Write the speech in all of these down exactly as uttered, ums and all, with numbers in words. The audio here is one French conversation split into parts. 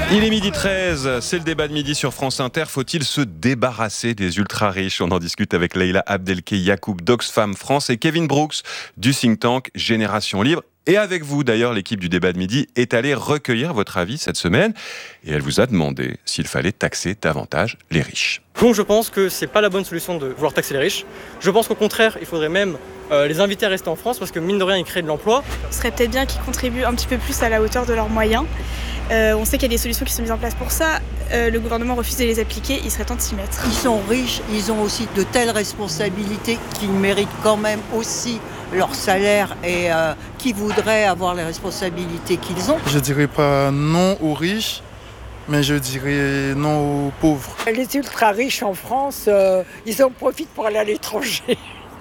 Il est midi treize, c'est le débat de midi sur France Inter. Faut-il se débarrasser des ultra-riches ? On en discute avec Leïla Abdelkey-Yacoub d'Oxfam France et Kevin Brooks du think tank Génération Libre. Et avec vous, d'ailleurs, l'équipe du débat de midi est allée recueillir votre avis cette semaine. Et elle vous a demandé s'il fallait taxer davantage les riches. Donc je pense que c'est pas la bonne solution de vouloir taxer les riches. Je pense qu'au contraire, il faudrait même euh, les inviter à rester en France parce que mine de rien, ils créent de l'emploi. Ce serait peut-être bien qu'ils contribuent un petit peu plus à la hauteur de leurs moyens. Euh, on sait qu'il y a des solutions qui sont mises en place pour ça. Euh, le gouvernement refuse de les appliquer, il serait temps de s'y mettre. Ils sont riches, ils ont aussi de telles responsabilités qu'ils méritent quand même aussi leur salaire et euh, qui voudraient avoir les responsabilités qu'ils ont. Je dirais pas non aux riches, mais je dirais non aux pauvres. Les ultra-riches en France, euh, ils en profitent pour aller à l'étranger.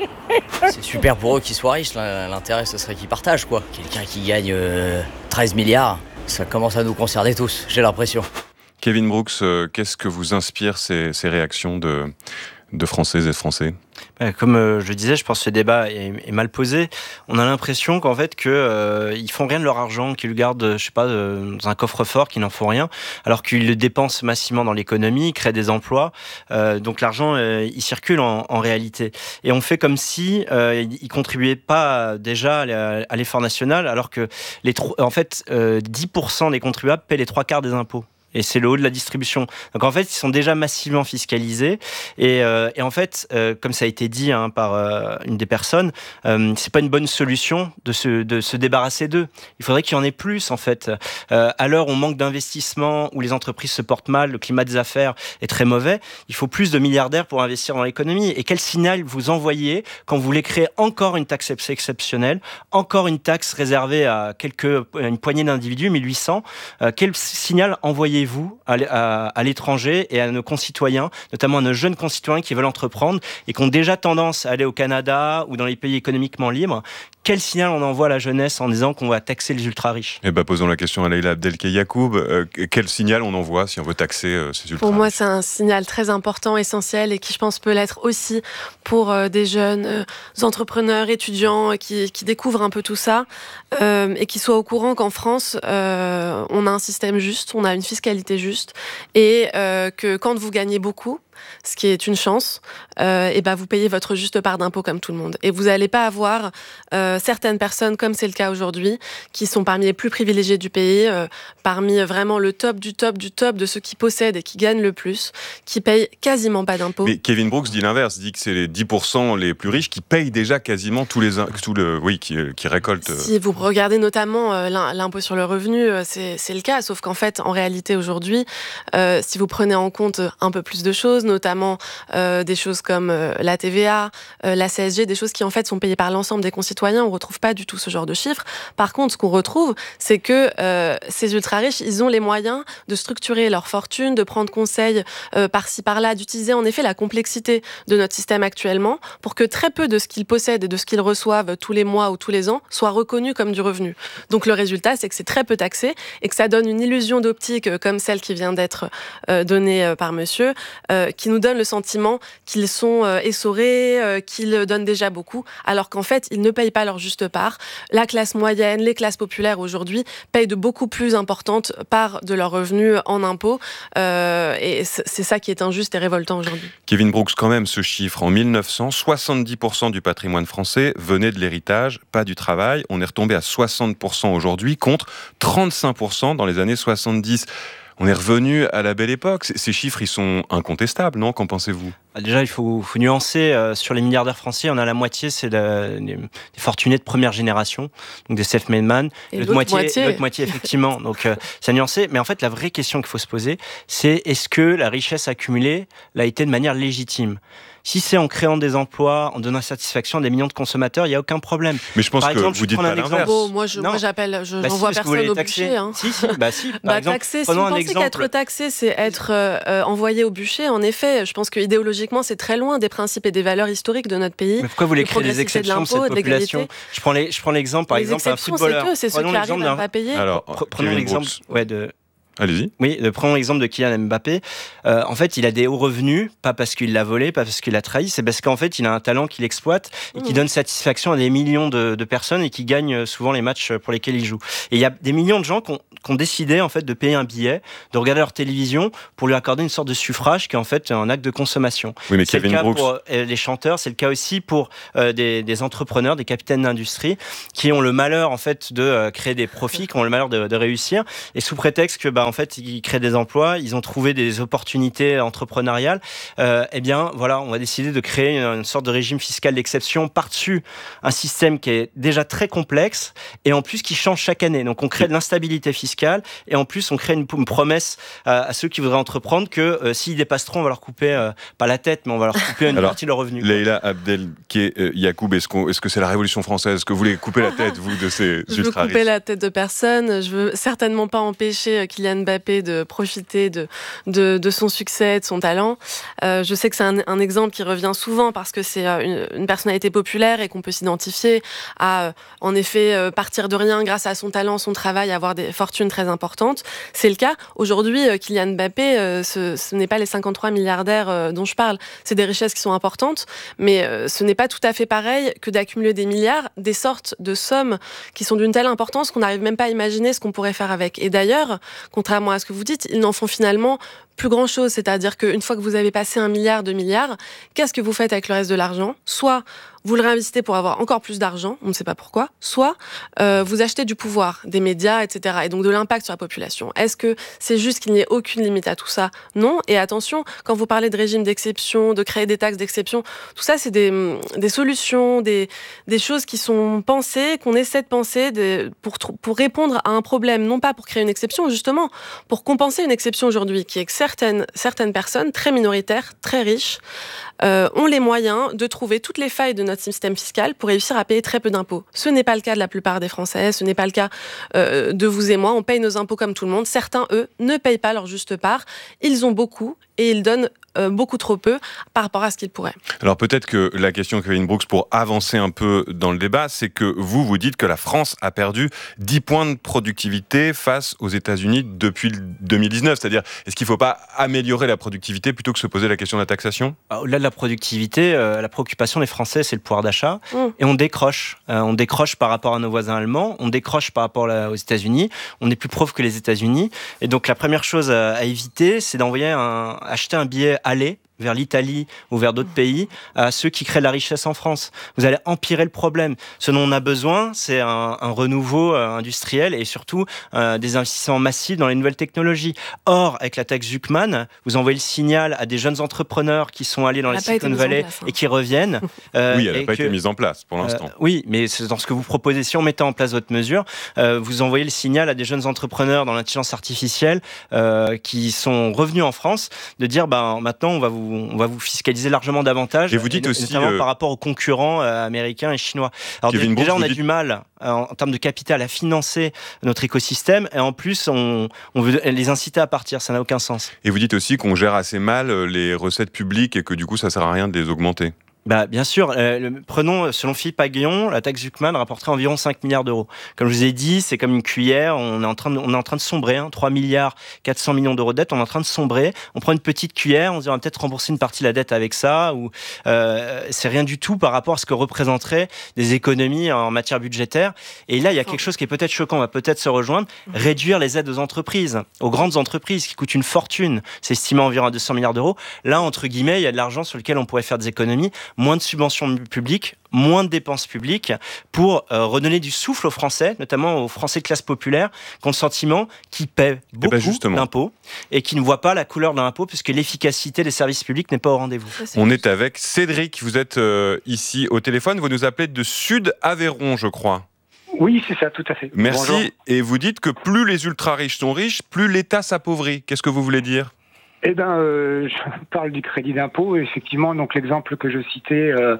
C'est super pour eux qu'ils soient riches, l'intérêt ce serait qu'ils partagent quoi. Quelqu'un qui gagne euh, treize milliards, ça commence à nous concerner tous, j'ai l'impression. Kevin Brooks, euh, qu'est-ce que vous inspire ces, ces réactions de, de Françaises et de Français ? Comme euh, je le disais, je pense que ce débat est, est mal posé. On a l'impression qu'en fait que euh, ils font rien de leur argent, qu'ils le gardent, je sais pas, euh, dans un coffre-fort, qu'ils n'en font rien, alors qu'ils le dépensent massivement dans l'économie, ils créent des emplois. Euh, donc l'argent, euh, il circule en, en réalité. Et on fait comme si euh, ils contribuaient pas déjà à l'effort national, alors que les tro- en fait euh, dix pour cent des contribuables paient les trois quarts des impôts. Et c'est le haut de la distribution. Donc en fait, ils sont déjà massivement fiscalisés. Et, euh, et en fait, euh, comme ça a été dit hein, par euh, une des personnes, euh, c'est pas une bonne solution de se, de se débarrasser d'eux. Il faudrait qu'il y en ait plus en fait. Euh, à l'heure où on manque d'investissement, où les entreprises se portent mal, le climat des affaires est très mauvais, il faut plus de milliardaires pour investir dans l'économie. Et quel signal vous envoyez quand vous voulez créer encore une taxe exceptionnelle, encore une taxe réservée à quelques, une poignée d'individus, mille huit cents. Euh, quel signal envoyez-vous vous à, à, à l'étranger et à nos concitoyens, notamment à nos jeunes concitoyens qui veulent entreprendre et qui ont déjà tendance à aller au Canada ou dans les pays économiquement libres? Quel signal on envoie à la jeunesse en disant qu'on va taxer les ultra-riches ? Eh ben, posons la question à Leïla Abdelkey-Yacoub. Euh, quel signal on envoie si on veut taxer euh, ces ultra-riches ? Pour moi, c'est un signal très important, essentiel et qui, je pense, peut l'être aussi pour euh, des jeunes euh, entrepreneurs, étudiants euh, qui, qui découvrent un peu tout ça euh, et qui soient au courant qu'en France, euh, on a un système juste, on a une fiscalité juste et euh, que quand vous gagnez beaucoup, ce qui est une chance, euh, et ben vous payez votre juste part d'impôt comme tout le monde. Et vous n'allez pas avoir euh, certaines personnes, comme c'est le cas aujourd'hui, qui sont parmi les plus privilégiés du pays, euh, parmi vraiment le top du top du top de ceux qui possèdent et qui gagnent le plus, qui payent quasiment pas d'impôts. Mais Kevin Brooks dit l'inverse, dit que c'est les dix pour cent les plus riches qui payent déjà quasiment tous les... Tout le, oui, qui, qui récoltent... Si vous regardez notamment euh, l'impôt sur le revenu, euh, c'est, c'est le cas, sauf qu'en fait, en réalité, aujourd'hui, euh, si vous prenez en compte un peu plus de choses, notamment euh, des choses comme euh, la T V A, euh, la C S G, des choses qui en fait sont payées par l'ensemble des concitoyens. On ne retrouve pas du tout ce genre de chiffres. Par contre, ce qu'on retrouve, c'est que euh, ces ultra-riches, ils ont les moyens de structurer leur fortune, de prendre conseil euh, par-ci, par-là, d'utiliser en effet la complexité de notre système actuellement pour que très peu de ce qu'ils possèdent et de ce qu'ils reçoivent tous les mois ou tous les ans soit reconnu comme du revenu. Donc le résultat, c'est que c'est très peu taxé et que ça donne une illusion d'optique euh, comme celle qui vient d'être euh, donnée euh, par monsieur, euh, qui nous donne le sentiment qu'ils sont euh, essorés, euh, qu'ils donnent déjà beaucoup, alors qu'en fait, ils ne payent pas leur juste part. La classe moyenne, les classes populaires aujourd'hui payent de beaucoup plus importante part de leurs revenus en impôts. Euh, et c'est ça qui est injuste et révoltant aujourd'hui. Kevin Brooks, quand même, ce chiffre, en mille neuf cents, soixante-dix pour cent du patrimoine français venait de l'héritage, pas du travail. On est retombé à soixante pour cent aujourd'hui, contre trente-cinq pour cent dans les années soixante-dix. On est revenu à la belle époque. Ces chiffres, ils sont incontestables, non ? Qu'en pensez-vous ? Déjà, il faut, faut nuancer. Euh, sur les milliardaires français, on a la moitié, c'est la, les, les fortunés de première génération, donc des self-made man. Et l'autre, l'autre moitié, moitié. l'autre moitié, effectivement. Donc, euh, c'est nuancé. Mais en fait, la vraie question qu'il faut se poser, c'est est-ce que la richesse accumulée l'a été de manière légitime ? Si c'est en créant des emplois, en donnant satisfaction à des millions de consommateurs, il n'y a aucun problème. Mais je pense Par que exemple, vous dites pas l'inverse. Bon, moi, je, moi, j'appelle, je bah n'envoie si, personne au bûcher. Hein. Si, si, bah si. Par bah, exemple, taxer, si prenons vous un pensez exemple. qu'être taxé, c'est être euh, envoyé au bûcher, en effet, je pense que idéologiquement, c'est très loin des principes et des valeurs historiques de notre pays. Mais pourquoi vous voulez de créer des exceptions de, de cette population ? Je prends, les, je prends l'exemple, par les exemple, d'un footballeur. C'est, c'est ceux qui arrivent à ne pas payer. Alors, Prenons l'exemple ouais, de... Allez-y. Oui, prenons l'exemple de Kylian Mbappé. Euh, en fait, il a des hauts revenus, pas parce qu'il l'a volé, pas parce qu'il l'a trahi, c'est parce qu'en fait, il a un talent qu'il exploite et qui mmh. donne satisfaction à des millions de, de personnes et qui gagne souvent les matchs pour lesquels il joue. Et il y a des millions de gens qui ont, qui ont décidé en fait de payer un billet, de regarder leur télévision pour lui accorder une sorte de suffrage qui est en fait un acte de consommation. Oui, mais c'est Kevin le cas Brooks. pour euh, les chanteurs, c'est le cas aussi pour euh, des, des entrepreneurs, des capitaines d'industrie qui ont le malheur en fait de euh, créer des profits, qui ont le malheur de, de réussir et sous prétexte que bah en fait ils créent des emplois, ils ont trouvé des opportunités entrepreneuriales. Euh, eh bien, voilà, on va décider de créer une, une sorte de régime fiscal d'exception par-dessus un système qui est déjà très complexe et en plus qui change chaque année. Donc, on crée de l'instabilité fiscale et en plus, on crée une, une promesse à, à ceux qui voudraient entreprendre que euh, s'ils dépassent trop, on va leur couper euh, pas la tête, mais on va leur couper une Alors, partie de leur revenu. Leïla Abdelkayacoub, est-ce, qu'on, est-ce que c'est la Révolution française? Est-ce que vous voulez couper la tête, vous, de ces ultra-riches? Je veux couper la tête de personne. Je veux certainement pas empêcher Kylian Mbappé de profiter de, de, de son succès, de son talent. Euh, je sais que c'est un, un exemple qui revient souvent parce que c'est une, une personnalité populaire et qu'on peut s'identifier à, en effet, euh, partir de rien grâce à son talent, son travail, avoir des fortunes très importantes. C'est le cas. Aujourd'hui, euh, Kylian Mbappé, euh, ce, ce n'est pas les cinquante-trois milliardaires euh, dont je parle. C'est des richesses qui sont importantes, mais euh, ce n'est pas tout à fait pareil que d'accumuler des milliards, des sortes de sommes qui sont d'une telle importance qu'on n'arrive même pas à imaginer ce qu'on pourrait faire avec. Et d'ailleurs, contrairement à ce que vous dites, ils n'en font finalement plus grand-chose. C'est-à-dire qu'une fois que vous avez passé un milliard, deux milliards, qu'est-ce que vous faites avec le reste de l'argent? Soit vous le réinvestissez pour avoir encore plus d'argent, on ne sait pas pourquoi, soit euh, vous achetez du pouvoir, des médias, et cetera, et donc de l'impact sur la population. Est-ce que c'est juste qu'il n'y ait aucune limite à tout ça? Non. Et attention, quand vous parlez de régime d'exception, de créer des taxes d'exception, tout ça, c'est des, des solutions, des, des choses qui sont pensées, qu'on essaie de penser de, pour, pour répondre à un problème, non pas pour créer une exception, justement, pour compenser une exception aujourd'hui, qui est que certaines, certaines personnes, très minoritaires, très riches, euh, ont les moyens de trouver toutes les failles de notre système fiscal pour réussir à payer très peu d'impôts. Ce n'est pas le cas de la plupart des Français, ce n'est pas le cas euh, de vous et moi. On paye nos impôts comme tout le monde. Certains, eux, ne payent pas leur juste part. Ils ont beaucoup et ils donnent euh, beaucoup trop peu par rapport à ce qu'ils pourraient. Alors peut-être que la question, Kevin Brooks, pour avancer un peu dans le débat, c'est que vous, vous dites que la France a perdu dix points de productivité face aux États-Unis depuis deux mille dix-neuf. C'est-à-dire, est-ce qu'il ne faut pas améliorer la productivité plutôt que se poser la question de la taxation? Au-delà de la productivité, euh, la préoccupation des Français, c'est le pouvoir d'achat. Mmh. Et on décroche. Euh, on décroche par rapport à nos voisins allemands, on décroche par rapport aux États-Unis. On est plus pauvre que les États-Unis. Et donc la première chose à, à éviter, c'est d'envoyer un, acheter un billet aller vers l'Italie ou vers d'autres pays, à ceux qui créent de la richesse en France. Vous allez empirer le problème. Ce dont on a besoin, c'est un, un renouveau euh, industriel et surtout euh, des investissements massifs dans les nouvelles technologies. Or, avec la taxe Zuckman, vous envoyez le signal à des jeunes entrepreneurs qui sont allés dans la Silicon Valley place, hein. et qui reviennent. Euh, oui, elle n'a pas que, été mise en place pour l'instant. Euh, oui, mais c'est dans ce que vous proposez. Si on mettait en place votre mesure, euh, vous envoyez le signal à des jeunes entrepreneurs dans l'intelligence artificielle euh, qui sont revenus en France de dire, ben, maintenant, on va vous on va vous fiscaliser largement davantage. Et vous dites et, aussi notamment euh... par rapport aux concurrents euh, américains et chinois. Alors Kevin déjà, Brooks, on a dites... du mal euh, en, en termes de capital à financer notre écosystème et en plus, on, on veut les inciter à partir. Ça n'a aucun sens. Et vous dites aussi qu'on gère assez mal les recettes publiques et que du coup, ça sert à rien de les augmenter. Bah, bien sûr. Euh, le, prenons, selon Philippe Aghion, la taxe Zuckman rapporterait environ cinq milliards d'euros. Comme je vous ai dit, c'est comme une cuillère. On est en train de, on est en train de sombrer. Hein, trois milliards quatre cents millions d'euros de dette. On est en train de sombrer. On prend une petite cuillère. On se dit, on va peut-être rembourser une partie de la dette avec ça. Ou euh, c'est rien du tout par rapport à ce que représenteraient des économies en matière budgétaire. Et là, il y a quelque chose qui est peut-être choquant. On va peut-être se rejoindre. Réduire les aides aux entreprises, aux grandes entreprises qui coûtent une fortune. C'est estimé environ à deux cents milliards d'euros. Là, entre guillemets, il y a de l'argent sur lequel on pourrait faire des économies. Moins de subventions publiques, moins de dépenses publiques pour euh, redonner du souffle aux Français, notamment aux Français de classe populaire, qui ont le sentiment qu'ils paient beaucoup eh ben d'impôts et qui ne voient pas la couleur de l'impôt puisque l'efficacité des services publics n'est pas au rendez-vous. C'est On est avec Cédric, vous êtes euh, ici au téléphone, vous nous appelez de Sud-Aveyron, je crois. Oui, c'est ça, tout à fait. Merci. Bonjour. Et vous dites que plus les ultra-riches sont riches, plus l'État s'appauvrit. Qu'est-ce que vous voulez dire ? Eh ben, euh, je parle du crédit d'impôt. Effectivement, donc l'exemple que je citais, euh,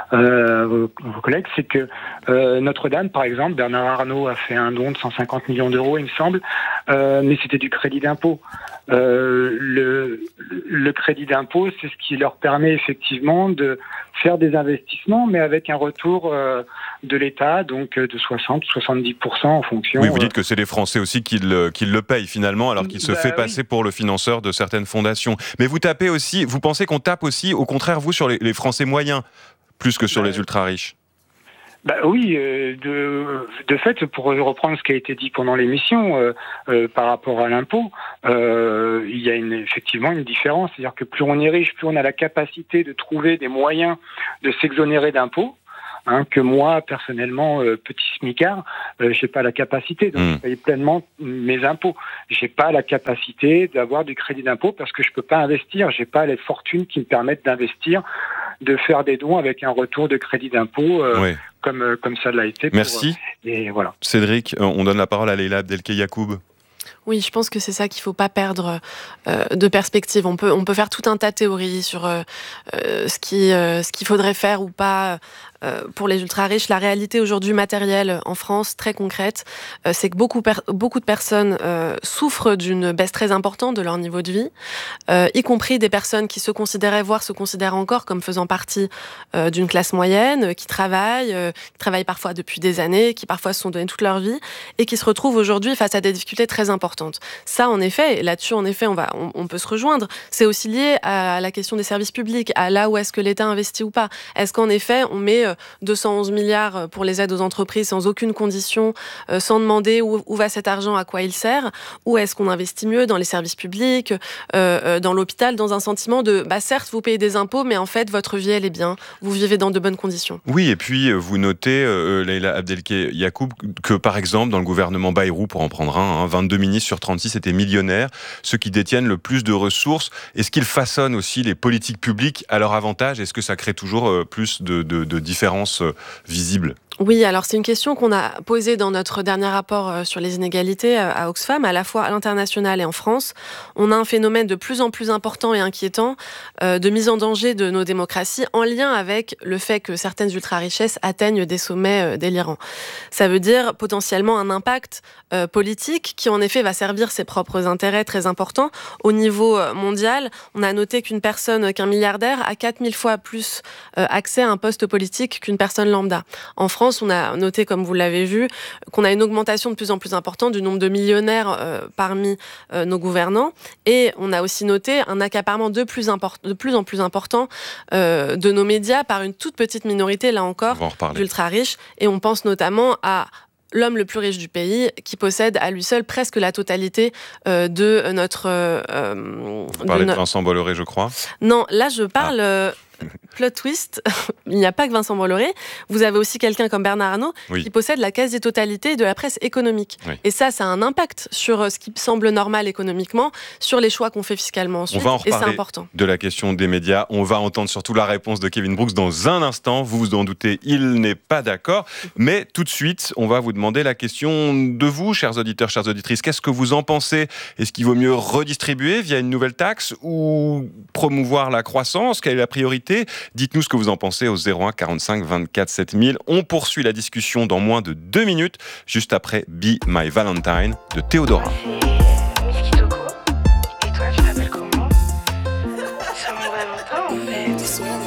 euh, vos, vos collègues, c'est que euh, Notre-Dame, par exemple, Bernard Arnault a fait un don de cent cinquante millions d'euros, il me semble, euh, mais c'était du crédit d'impôt. Euh, le, le crédit d'impôt, c'est ce qui leur permet effectivement de faire des investissements, mais avec un retour euh, de l'État, donc de soixante à soixante-dix pour cent en fonction... Oui, vous dites que c'est les Français aussi qui le, qui le payent finalement, alors qu'il se bah, fait passer oui. pour le financeur de certaines fondations. Mais vous tapez aussi, vous pensez qu'on tape aussi, au contraire, vous, sur les, les Français moyens, plus que sur bah, les ultra-riches? Bah oui, euh, de, de fait, pour reprendre ce qui a été dit pendant l'émission, euh, euh, par rapport à l'impôt, euh, il y a une, effectivement une différence. C'est-à-dire que plus on est riche, plus on a la capacité de trouver des moyens de s'exonérer d'impôts. Hein, que moi, personnellement, euh, petit smicard, euh, j'ai pas la capacité de mmh. payer pleinement mes impôts. J'ai pas la capacité d'avoir du crédit d'impôt parce que je peux pas investir. J'ai pas les fortunes qui me permettent d'investir, de faire des dons avec un retour de crédit d'impôt euh, oui. comme euh, comme ça l'a été. Merci. Pour, euh, et voilà. Cédric, on donne la parole à Leïla Abdelkey Yacoub. Oui, je pense que c'est ça qu'il ne faut pas perdre euh, de perspective. On peut, on peut faire tout un tas de théories sur euh, euh, ce qui, euh, ce qu'il faudrait faire ou pas euh, pour les ultra-riches. La réalité aujourd'hui matérielle en France, très concrète, euh, c'est que beaucoup, per- beaucoup de personnes euh, souffrent d'une baisse très importante de leur niveau de vie, euh, y compris des personnes qui se considéraient, voire se considèrent encore comme faisant partie euh, d'une classe moyenne, qui travaillent, euh, qui travaillent parfois depuis des années, qui parfois se sont données toute leur vie, et qui se retrouvent aujourd'hui face à des difficultés très importantes. Ça, en effet, là-dessus, en effet, on, va, on, on peut se rejoindre. C'est aussi lié à la question des services publics, à là où est-ce que l'État investit ou pas. Est-ce qu'en effet, on met deux cent onze milliards pour les aides aux entreprises sans aucune condition, euh, sans demander où, où va cet argent, à quoi il sert, ou est-ce qu'on investit mieux dans les services publics, euh, dans l'hôpital, dans un sentiment de, bah certes, vous payez des impôts, mais en fait, votre vie, elle est bien, vous vivez dans de bonnes conditions. Oui, et puis vous notez, euh, Leïla Abdelkey Yacoub, que par exemple, dans le gouvernement Bayrou, pour en prendre un, hein, vingt-deux ministres sur trente-six étaient millionnaires, ceux qui détiennent le plus de ressources. Est-ce qu'ils façonnent aussi les politiques publiques à leur avantage? Est-ce que ça crée toujours euh, plus de, de, de différences euh, visibles? Oui, alors c'est une question qu'on a posée dans notre dernier rapport sur les inégalités à Oxfam, à la fois à l'international et en France. On a un phénomène de plus en plus important et inquiétant euh, de mise en danger de nos démocraties en lien avec le fait que certaines ultra-richesses atteignent des sommets euh, délirants. Ça veut dire potentiellement un impact euh, politique qui en effet va servir ses propres intérêts très importants. Au niveau mondial, on a noté qu'une personne, qu'un milliardaire a quatre mille fois plus euh, accès à un poste politique qu'une personne lambda. En France, on a noté, comme vous l'avez vu, qu'on a une augmentation de plus en plus importante du nombre de millionnaires euh, parmi euh, nos gouvernants. Et on a aussi noté un accaparement de plus, import- de plus en plus important euh, de nos médias par une toute petite minorité, là encore, d'ultra-riches. Et on pense notamment à l'homme le plus riche du pays, qui possède à lui seul presque la totalité euh, de notre... Euh, Vous parlez de, de no... Vincent Bolloré, je crois. Non, là je parle... Ah. Euh, plot twist, il n'y a pas que Vincent Bolloré, vous avez aussi quelqu'un comme Bernard Arnault oui. qui possède la quasi-totalité de la presse économique. Oui. Et ça, ça a un impact sur ce qui semble normal économiquement, sur les choix qu'on fait fiscalement ensuite. On va en reparler et c'est important. De la question des médias. On va entendre surtout la réponse de Kevin Brooks dans un instant. Vous vous en doutez, il n'est pas d'accord. Mais tout de suite, on va vous demander la question de vous, chers auditeurs, chères auditrices. Qu'est-ce que vous en pensez? Est-ce qu'il vaut mieux redistribuer via une nouvelle taxe ou promouvoir la croissance? Quelle est la priorité? Dites-nous ce que vous en pensez au zéro un quarante-cinq vingt-quatre sept mille. On poursuit la discussion dans moins de deux minutes, juste après Be My Valentine de Théodora.